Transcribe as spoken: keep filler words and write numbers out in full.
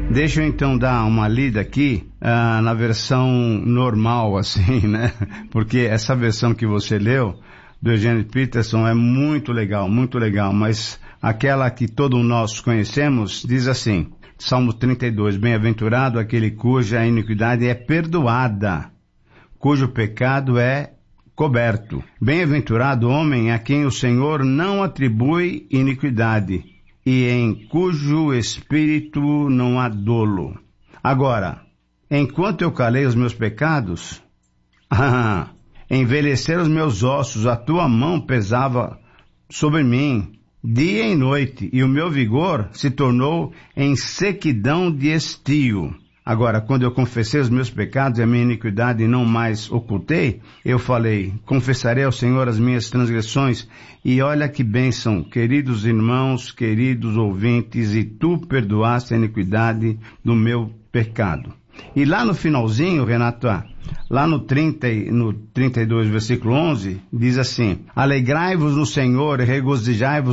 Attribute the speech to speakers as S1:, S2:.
S1: Deixa eu então dar uma lida aqui, ah, na versão normal, assim, né? Porque essa versão que você leu, do Eugene Peterson, é muito legal, muito legal, mas aquela que todos nós conhecemos diz assim, Salmo trinta e dois, bem-aventurado aquele cuja iniquidade é perdoada, cujo pecado é coberto. Bem-aventurado o homem a quem o Senhor não atribui iniquidade, e em cujo espírito não há dolo. Agora, enquanto eu calei os meus pecados, envelheceram os meus ossos, a tua mão pesava sobre mim, dia e noite, e o meu vigor se tornou em sequidão de estio. Agora, quando eu confessei os meus pecados e a minha iniquidade e não mais ocultei, eu falei, confessarei ao Senhor as minhas transgressões, e olha que bênção, queridos irmãos, queridos ouvintes, e tu perdoaste a iniquidade do meu pecado. E lá no finalzinho, Renato, lá no trinta, no trinta e dois, versículo onze, diz assim, alegrai-vos no Senhor e regozijai-vos